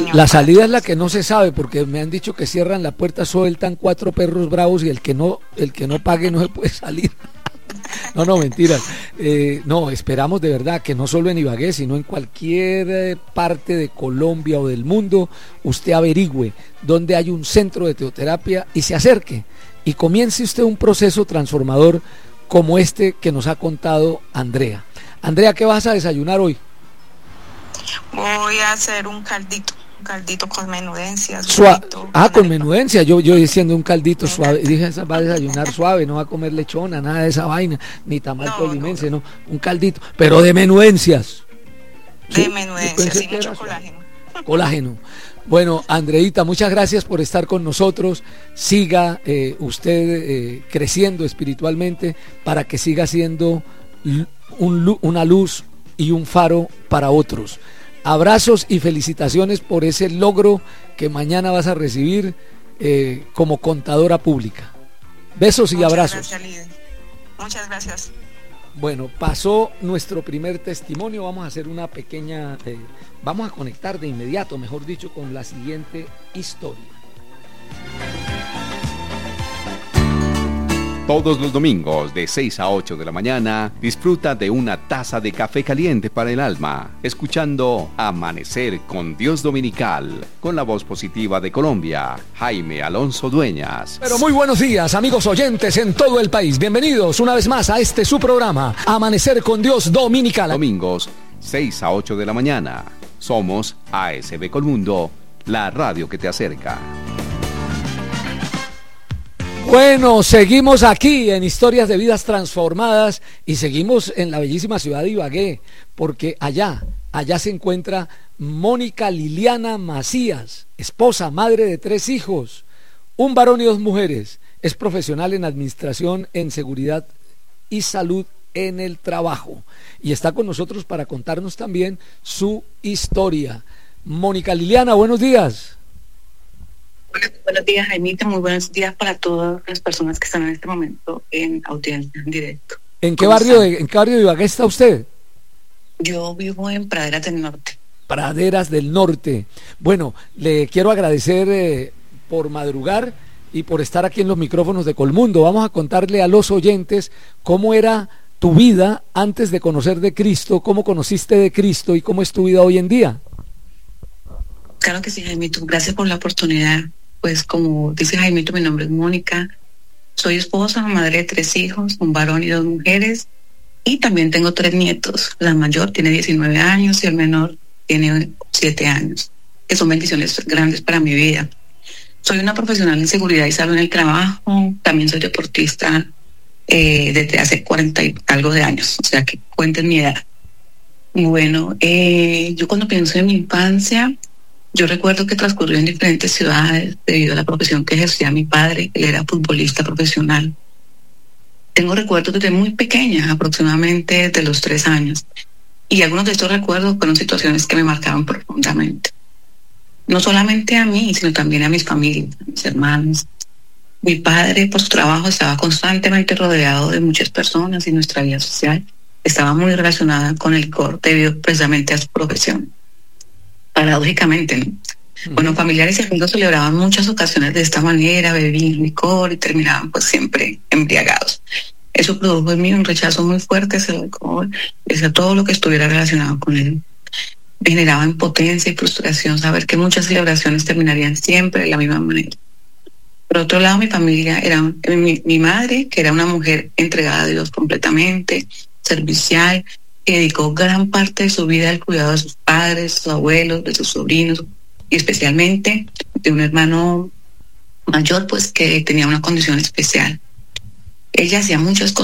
señor. La salida es la que no se sabe, porque me han dicho que cierran la puerta, sueltan 4 perros bravos y el que no pague no se puede salir. No, mentiras. No, esperamos de verdad que no solo en Ibagué, sino en cualquier parte de Colombia o del mundo, usted averigüe dónde hay un centro de teoterapia y se acerque y comience usted un proceso transformador como este que nos ha contado Andrea. Andrea, ¿qué vas a desayunar hoy? Voy a hacer un caldito con menudencias. Con menudencias. Yo diciendo un caldito suave. Dije, va a desayunar suave, no va a comer lechona, nada de esa vaina, ni tamal tolimense, no. Un caldito, pero de menudencias. De menudencias, y mucho colágeno. Colágeno. Bueno, Andreita, muchas gracias por estar con nosotros. Siga usted creciendo espiritualmente para que siga siendo una luz y un faro para otros. Abrazos y felicitaciones por ese logro que mañana vas a recibir como contadora pública. Besos y abrazos. Gracias, Lidia. Muchas gracias. Bueno, pasó nuestro primer testimonio. Vamos a hacer una pequeña... vamos a conectar de inmediato, mejor dicho, con la siguiente historia. Todos los domingos de 6 a 8 de la mañana disfruta de una taza de café caliente para el alma, escuchando Amanecer con Dios Dominical, con la voz positiva de Colombia, Jaime Alonso Dueñas. Pero muy buenos días, amigos oyentes en todo el país. Bienvenidos una vez más a su programa, Amanecer con Dios Dominical. Domingos, 6 a 8 de la mañana. Somos ASB Colmundo, la radio que te acerca. Bueno, seguimos aquí en Historias de Vidas Transformadas y seguimos en la bellísima ciudad de Ibagué, porque allá se encuentra Mónica Liliana Macías, esposa, madre de 3 hijos, un varón y 2 mujeres. Es profesional en administración, en seguridad y salud en el trabajo. Y está con nosotros para contarnos también su historia. Mónica Liliana, buenos días. Buenos días, Jaimita. Muy buenos días para todas las personas que están en este momento en audiencia en directo. ¿En qué barrio de Ibagué está usted? Yo vivo en Praderas del Norte. Praderas del Norte. Bueno, le quiero agradecer por madrugar y por estar aquí en los micrófonos de Colmundo. Vamos a contarle a los oyentes cómo era tu vida antes de conocer de Cristo, cómo conociste de Cristo y cómo es tu vida hoy en día. Claro que sí, Jaimito. Gracias por la oportunidad. Pues como dice Jaimito, mi nombre es Mónica, soy esposa, madre de 3 hijos, un varón y 2 mujeres, y también tengo 3 nietos. La mayor tiene 19 años y el menor tiene 7 años, que son bendiciones grandes para mi vida. Soy una profesional en seguridad y salud en el trabajo, también soy deportista desde hace 40 y algo de años, o sea que cuenten mi edad. Bueno, yo cuando pienso en mi infancia, yo recuerdo que transcurrió en diferentes ciudades debido a la profesión que ejercía mi padre. Él era futbolista profesional. Tengo recuerdos desde muy pequeña, aproximadamente de los 3 años. Y algunos de estos recuerdos fueron situaciones que me marcaron profundamente. No solamente a mí, sino también a mis familias, a mis hermanos. Mi padre, por su trabajo, estaba constantemente rodeado de muchas personas y nuestra vida social estaba muy relacionada con el corte debido precisamente a su profesión. Paradójicamente, ¿no? Bueno, familiares y amigos celebraban muchas ocasiones de esta manera, bebían licor y terminaban pues siempre embriagados. Eso produjo en mí un rechazo muy fuerte hacia el alcohol, hacia todo lo que estuviera relacionado con él. Me generaba impotencia y frustración saber que muchas celebraciones terminarían siempre de la misma manera. Por otro lado, mi familia era mi madre, que era una mujer entregada a Dios completamente, servicial, que dedicó gran parte de su vida al cuidado de sus padres, sus abuelos, de sus sobrinos y especialmente de un hermano mayor, pues que tenía una condición especial. Ella hacía muchas cosas